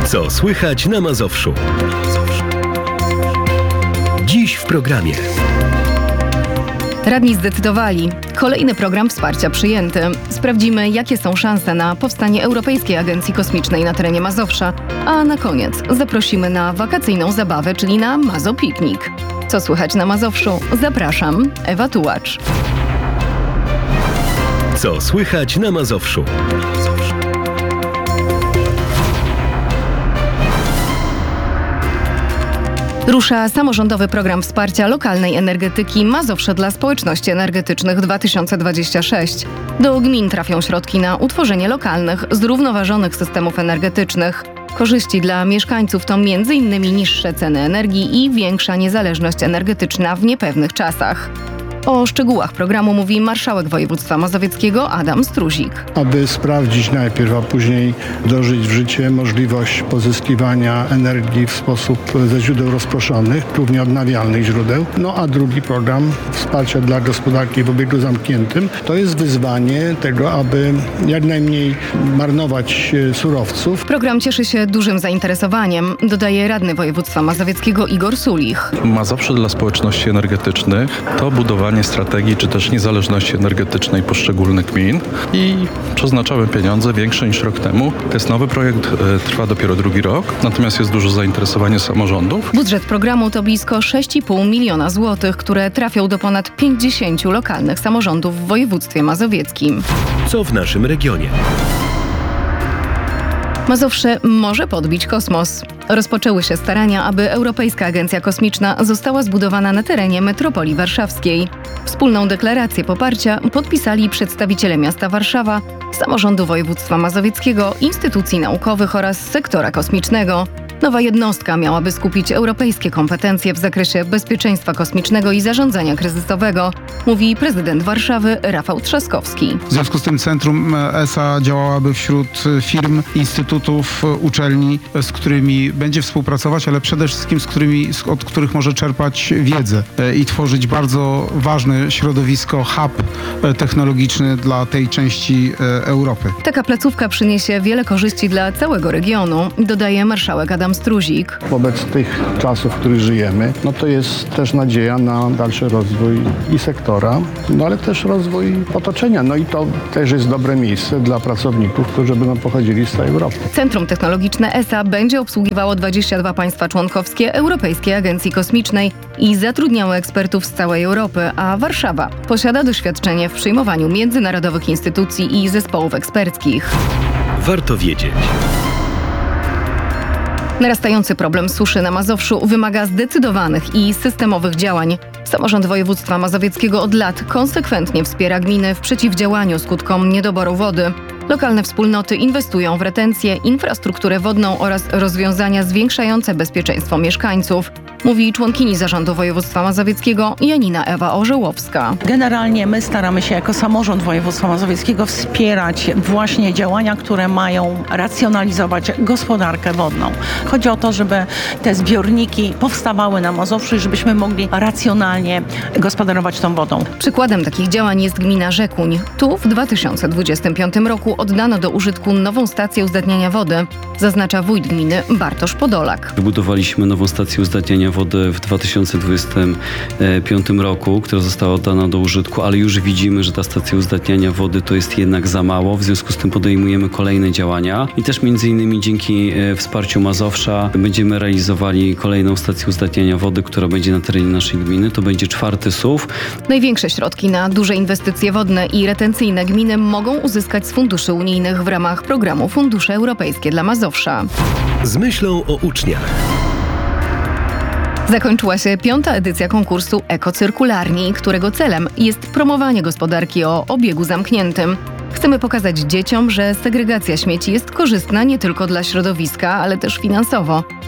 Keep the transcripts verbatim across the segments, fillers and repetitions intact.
Co słychać na Mazowszu? Dziś w programie. Radni zdecydowali. Kolejny program wsparcia przyjęty. Sprawdzimy, jakie są szanse na powstanie Europejskiej Agencji Kosmicznej na terenie Mazowsza. A na koniec zaprosimy na wakacyjną zabawę, czyli na Mazopiknik. Co słychać na Mazowszu? Zapraszam, Ewa Tułacz. Co słychać na Mazowszu? Rusza samorządowy program wsparcia lokalnej energetyki Mazowsze dla społeczności energetycznych dwa tysiące dwudziesty szósty. Do gmin trafią środki na utworzenie lokalnych, zrównoważonych systemów energetycznych. Korzyści dla mieszkańców to między innymi niższe ceny energii i większa niezależność energetyczna w niepewnych czasach. O szczegółach programu mówi marszałek województwa mazowieckiego Adam Struzik. Aby sprawdzić najpierw, a później wdrożyć w życie możliwość pozyskiwania energii w sposób ze źródeł rozproszonych, głównie odnawialnych źródeł. No a drugi program wsparcia dla gospodarki w obiegu zamkniętym to jest wyzwanie tego, aby jak najmniej marnować surowców. Program cieszy się dużym zainteresowaniem, dodaje radny województwa mazowieckiego Igor Sulich. Mazowsze dla społeczności energetycznych to budowanie strategii czy też niezależności energetycznej poszczególnych gmin i przeznaczamy pieniądze większe niż rok temu. To jest nowy projekt, e, trwa dopiero drugi rok, natomiast jest duże zainteresowanie samorządów. Budżet programu to blisko sześć i pół miliona złotych, które trafią do ponad pięćdziesięciu lokalnych samorządów w województwie mazowieckim. Co w naszym regionie? Mazowsze może podbić kosmos. Rozpoczęły się starania, aby Europejska Agencja Kosmiczna została zbudowana na terenie metropolii warszawskiej. Wspólną deklarację poparcia podpisali przedstawiciele miasta Warszawa, samorządu województwa mazowieckiego, instytucji naukowych oraz sektora kosmicznego. Nowa jednostka miałaby skupić europejskie kompetencje w zakresie bezpieczeństwa kosmicznego i zarządzania kryzysowego, mówi prezydent Warszawy Rafał Trzaskowski. W związku z tym Centrum E S A działałaby wśród firm, instytutów, uczelni, z którymi będzie współpracować, ale przede wszystkim z którymi, od których może czerpać wiedzę i tworzyć bardzo ważne środowisko, hub technologiczny dla tej części Europy. Taka placówka przyniesie wiele korzyści dla całego regionu, dodaje marszałek Adam Struzik. Wobec tych czasów, w których żyjemy, no to jest też nadzieja na dalszy rozwój i sektora, no ale też rozwój otoczenia. No i to też jest dobre miejsce dla pracowników, którzy będą pochodzili z całej Europy. Centrum Technologiczne E S A będzie obsługiwało dwadzieścia dwa państwa członkowskie Europejskiej Agencji Kosmicznej i zatrudniało ekspertów z całej Europy, a Warszawa posiada doświadczenie w przyjmowaniu międzynarodowych instytucji i zespołów eksperckich. Warto wiedzieć. Narastający problem suszy na Mazowszu wymaga zdecydowanych i systemowych działań. Samorząd województwa mazowieckiego od lat konsekwentnie wspiera gminy w przeciwdziałaniu skutkom niedoboru wody. Lokalne wspólnoty inwestują w retencję, infrastrukturę wodną oraz rozwiązania zwiększające bezpieczeństwo mieszkańców, mówi członkini Zarządu Województwa Mazowieckiego Janina Ewa Orzełowska. Generalnie my staramy się jako samorząd województwa mazowieckiego wspierać właśnie działania, które mają racjonalizować gospodarkę wodną. Chodzi o to, żeby te zbiorniki powstawały na Mazowszu i żebyśmy mogli racjonalnie gospodarować tą wodą. Przykładem takich działań jest gmina Rzekuń. Tu w dwa tysiące dwudziestym piątym roku oddano do użytku nową stację uzdatniania wody, zaznacza wójt gminy Bartosz Podolak. Wybudowaliśmy nową stację uzdatniania wody w dwa tysiące dwudziestym piątym roku, która została oddana do użytku, ale już widzimy, że ta stacja uzdatniania wody to jest jednak za mało. W związku z tym podejmujemy kolejne działania i też między innymi dzięki wsparciu Mazowsza będziemy realizowali kolejną stację uzdatniania wody, która będzie na terenie naszej gminy. To będzie czwarty S U W. Największe środki na duże inwestycje wodne i retencyjne gminy mogą uzyskać z funduszy unijnych w ramach programu Fundusze Europejskie dla Mazowsza. Z myślą o uczniach. Zakończyła się piąta edycja konkursu Ekocyrkularni, którego celem jest promowanie gospodarki o obiegu zamkniętym. Chcemy pokazać dzieciom, że segregacja śmieci jest korzystna nie tylko dla środowiska, ale też finansowo.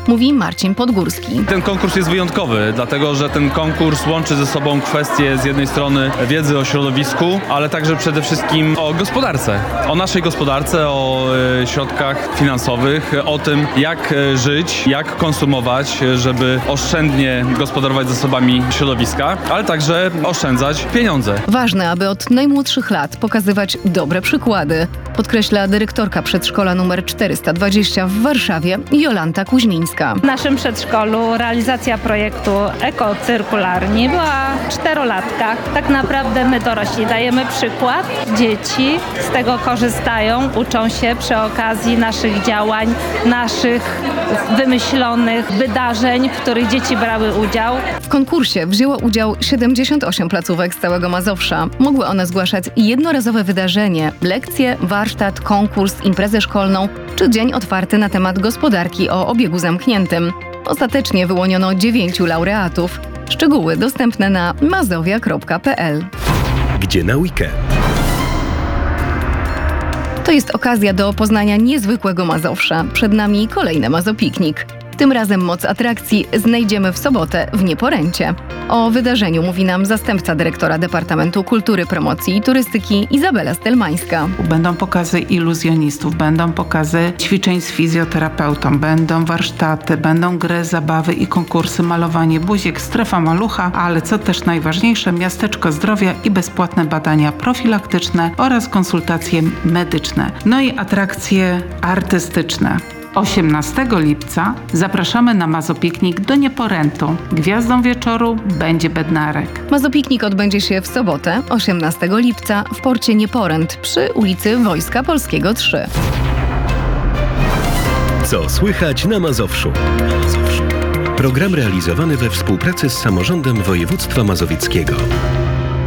mówi Marcin Podgórski. Ten konkurs jest wyjątkowy, dlatego że ten konkurs łączy ze sobą kwestie z jednej strony wiedzy o środowisku, ale także przede wszystkim o gospodarce. O naszej gospodarce, o e, środkach finansowych, o tym jak e, żyć, jak konsumować, e, żeby oszczędnie gospodarować zasobami środowiska, ale także oszczędzać pieniądze. Ważne, aby od najmłodszych lat pokazywać dobre przykłady, podkreśla dyrektorka przedszkola numer czterysta dwadzieścia w Warszawie Jolanta Kuźmińska. W naszym przedszkolu realizacja projektu Ekocyrkularni była w czterolatkach. Tak naprawdę my dorośli dajemy przykład, dzieci z tego korzystają, uczą się przy okazji naszych działań, naszych wymyślonych wydarzeń, w których dzieci brały udział. W konkursie wzięło udział siedemdziesiąt osiem placówek z całego Mazowsza. Mogły one zgłaszać jednorazowe wydarzenie, lekcje, warsztat, konkurs, imprezę szkolną czy dzień otwarty na temat gospodarki o obiegu zamkniętym. Ostatecznie wyłoniono dziewięciu laureatów. Szczegóły dostępne na mazowia kropka p l. Gdzie na weekend? To jest okazja do poznania niezwykłego Mazowsza. Przed nami kolejny Mazopiknik. Tym razem moc atrakcji znajdziemy w sobotę w Nieporęcie. O wydarzeniu mówi nam zastępca dyrektora Departamentu Kultury, Promocji i Turystyki Izabela Stelmańska. Będą pokazy iluzjonistów, będą pokazy ćwiczeń z fizjoterapeutą, będą warsztaty, będą gry, zabawy i konkursy, malowanie buziek, strefa malucha, ale co też najważniejsze, miasteczko zdrowia i bezpłatne badania profilaktyczne oraz konsultacje medyczne. No i atrakcje artystyczne. osiemnastego lipca zapraszamy na Mazopiknik do Nieporętu. Gwiazdą wieczoru będzie Bednarek. Mazopiknik odbędzie się w sobotę, osiemnastego lipca w porcie Nieporęt przy ulicy Wojska Polskiego trzy. Co słychać na Mazowszu? Program realizowany we współpracy z Samorządem Województwa Mazowieckiego.